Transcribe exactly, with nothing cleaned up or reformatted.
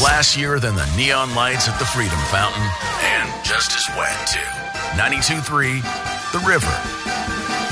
classier than the neon lights at the Freedom Fountain, and just as wet, too. ninety-two point three The River.